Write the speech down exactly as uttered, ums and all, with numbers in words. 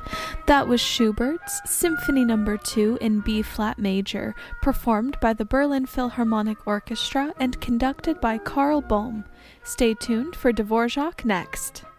That was Schubert's Symphony Number two in B-flat major, performed by the Berlin Philharmonic Orchestra and conducted by Karl Bohm. Stay tuned for Dvorak next.